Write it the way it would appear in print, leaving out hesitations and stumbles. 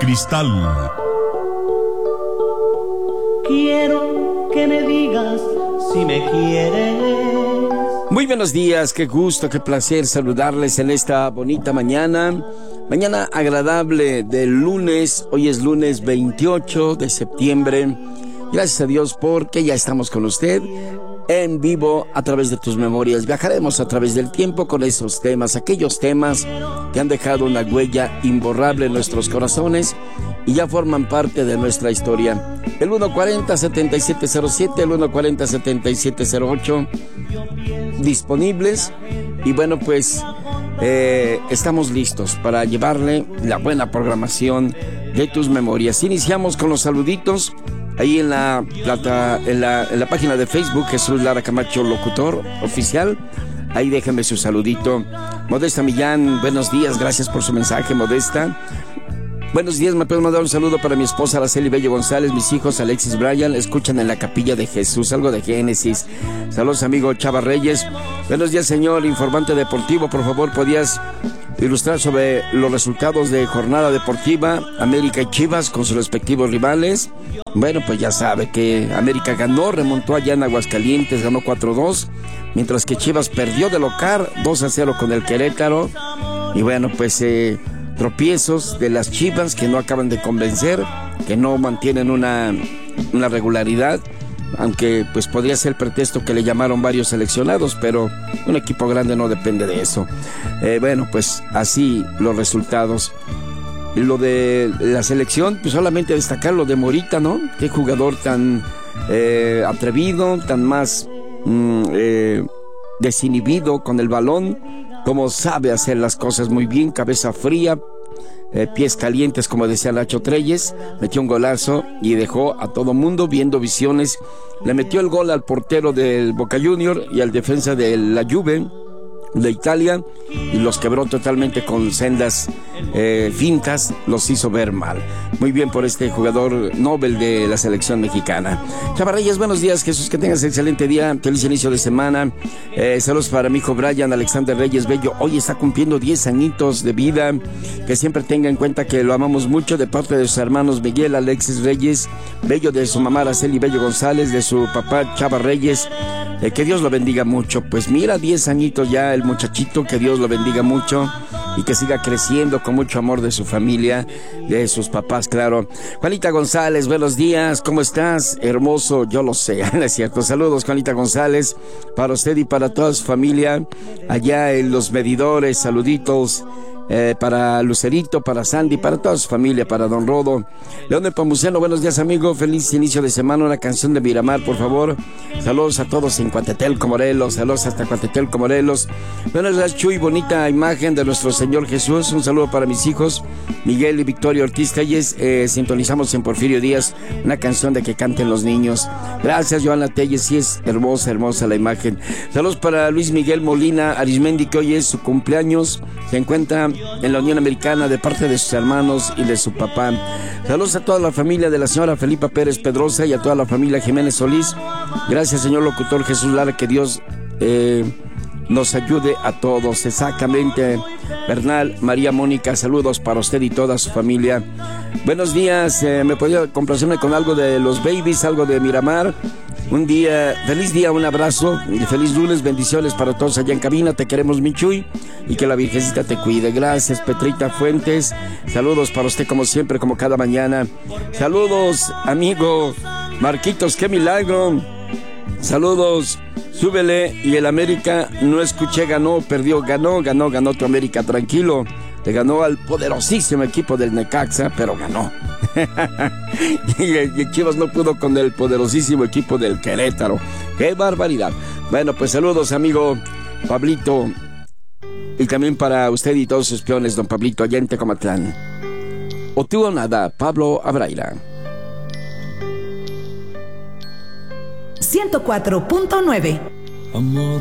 cristal. Quiero que me digas si me quieres. Muy buenos días, qué gusto, qué placer saludarles en esta bonita mañana. Mañana agradable del lunes, hoy es lunes 28 de septiembre. Gracias a Dios porque ya estamos con usted en vivo a través de tus memorias. Viajaremos a través del tiempo con esos temas, aquellos temas que han dejado una huella imborrable en nuestros corazones y ya forman parte de nuestra historia. El 140-7707, el 140-7708 disponibles y bueno, pues estamos listos para llevarle la buena programación de tus memorias. Iniciamos con los saluditos ahí en la página de Facebook, Jesús Lara Camacho Locutor Oficial. Ahí déjenme su saludito. Modesta Millán, buenos días, gracias por su mensaje, Modesta. Buenos días, me puedo mandar un saludo para mi esposa Araceli Bello González, mis hijos Alexis Brian, escuchan en la Capilla de Jesús, algo de Génesis. Saludos, amigo Chava Reyes. Buenos días, señor informante deportivo, por favor, ¿podías ilustrar sobre los resultados de jornada deportiva, América y Chivas con sus respectivos rivales? Bueno, pues ya sabe que América ganó, remontó allá en Aguascalientes, ganó 4-2, mientras que Chivas perdió de local 2-0 con el Querétaro. Y bueno, pues tropiezos de las Chivas que no acaban de convencer, que no mantienen una regularidad, aunque pues podría ser pretexto que le llamaron varios seleccionados, pero un equipo grande no depende de eso. Bueno, pues así los resultados. Lo de la selección, pues solamente destacar lo de Morita, ¿no? Qué jugador tan atrevido, tan más desinhibido con el balón, cómo sabe hacer las cosas muy bien, cabeza fría, pies calientes, como decía Nacho Treyes. Metió un golazo y dejó a todo mundo viendo visiones. Le metió el gol al portero del Boca Junior y al defensa de la Juve de Italia y los quebró totalmente con sendas fintas, los hizo ver mal. Muy bien por este jugador Nobel de la selección mexicana. Chava Reyes, buenos días, Jesús, que tengas excelente día, feliz inicio de semana. Saludos para mi hijo Brian Alexander Reyes Bello, hoy está cumpliendo 10 añitos de vida, que siempre tenga en cuenta que lo amamos mucho, de parte de sus hermanos Miguel Alexis Reyes Bello, de su mamá Araceli Bello González, de su papá Chava Reyes. Que Dios lo bendiga mucho. Pues mira, 10 añitos ya el muchachito, que Dios lo bendiga mucho y que siga creciendo con mucho amor de su familia, de sus papás, claro. Juanita González, buenos días, ¿cómo estás? Hermoso, yo lo sé, es cierto. Saludos, Juanita González, para usted y para toda su familia allá en Los Medidores, saluditos. Para Lucerito, para Sandy, para toda su familia, para Don Rodo. León de Pamuceno, buenos días, amigo, feliz inicio de semana, una canción de Miramar, por favor. Saludos a todos en Cuatetelco, Morelos, saludos hasta Cuatetelco, Morelos. Buenos días, Chuy, bonita imagen de nuestro Señor Jesús. Un saludo para mis hijos, Miguel y Victoria Ortiz Telles. Sintonizamos en Porfirio Díaz, una canción de Que Canten los Niños. Gracias, Joana Telles, sí es hermosa, hermosa la imagen. Saludos para Luis Miguel Molina Arismendi, que hoy es su cumpleaños, se encuentra en la Unión Americana de parte de sus hermanos y de su papá. Saludos a toda la familia de la señora Felipa Pérez Pedrosa y a toda la familia Jiménez Solís. Gracias, señor locutor Jesús Lara, que Dios nos ayude a todos. Exactamente, Bernal, María Mónica, saludos para usted y toda su familia. Buenos días, me podría complacerme con algo de los Babies, algo de Miramar. Un día, feliz día, un abrazo y feliz lunes, bendiciones para todos allá en cabina, te queremos, mi Chuy, y que la Virgencita te cuide. Gracias, Petrita Fuentes, saludos para usted como siempre, como cada mañana. Saludos, amigo Marquitos, qué milagro. Saludos, súbele. Y el América, no escuché, ganó, perdió, ganó tu América, tranquilo. Le ganó al poderosísimo equipo del Necaxa, pero ganó. y Chivas no pudo con el poderosísimo equipo del Querétaro. ¡Qué barbaridad! Bueno, pues saludos, amigo Pablito. Y también para usted y todos sus peones, don Pablito, allá en Tecomatlán. O tú o nada, Pablo Abraira. 104.9. Amor